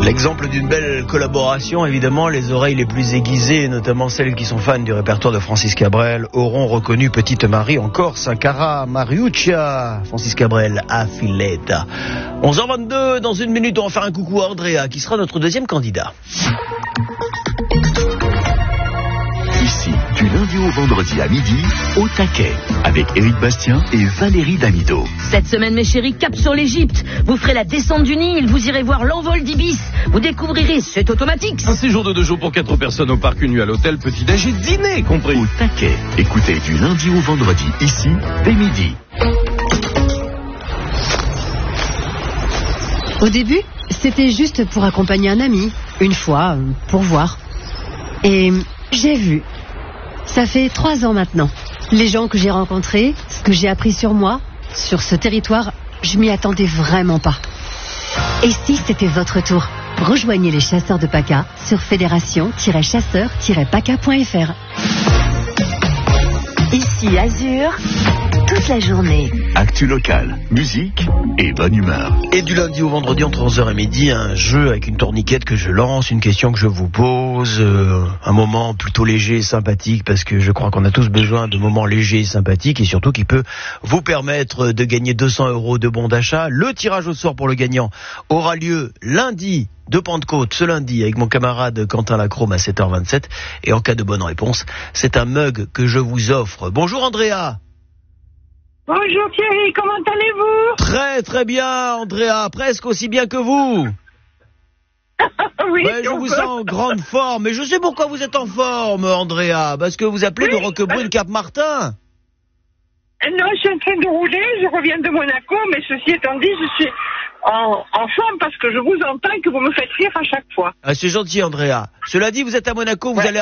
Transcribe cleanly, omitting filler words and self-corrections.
L'exemple d'une belle collaboration, évidemment, les oreilles les plus aiguisées, notamment celles qui sont fans du répertoire de Francis Cabrel, auront reconnu Petite Marie en Corse, Cara Mariuccia, Francis Cabrel à Filetta. 11h22, dans une minute, on va faire un coucou à Andrea, qui sera notre deuxième candidat. Ici, du lundi au vendredi à midi, au taquet, avec Éric Bastien et Valérie Damido. Cette semaine, mes chéris, cap sur l'Égypte. Vous ferez la descente du Nil, vous irez voir l'envol d'Ibis. Vous découvrirez, c'est automatique. Un séjour de 2 jours pour 4 personnes au parc, une nuit à l'hôtel, petit-déj et dîner compris. Au taquet, écoutez du lundi au vendredi, ici, dès midi. Au début, c'était juste pour accompagner un ami, une fois, pour voir. Et j'ai vu. Ça fait 3 ans maintenant. Les gens que j'ai rencontrés, ce que j'ai appris sur moi, sur ce territoire, je m'y attendais vraiment pas. Et si c'était votre tour? Rejoignez les chasseurs de PACA sur fédération-chasseurs-paca.fr. Ici Azur, toute la journée. Actu locale, musique et bonne humeur. Et du lundi au vendredi, entre 11h et midi, un jeu avec une tourniquette que je lance, une question que je vous pose, un moment plutôt léger et sympathique, parce que je crois qu'on a tous besoin de moments légers et sympathiques, et surtout qui peut vous permettre de gagner 200 € de bons d'achat. Le tirage au sort pour le gagnant aura lieu lundi de Pentecôte, ce lundi, avec mon camarade Quentin Lacrome à 7h27. Et en cas de bonne réponse, c'est un mug que je vous offre. Bonjour Andrea. Bonjour Thierry, comment allez-vous? Très très bien Andrea, presque aussi bien que vous. Oui, Ouais, je vous sens en grande forme, mais je sais pourquoi vous êtes en forme Andrea, parce que vous appelez de Roquebrune Cap-Martin. Non, je suis en train de rouler, je reviens de Monaco, mais ceci étant dit, je suis en forme parce que je vous entends et que vous me faites rire à chaque fois. Ah, c'est gentil Andrea. Cela dit, vous êtes à Monaco, vous allez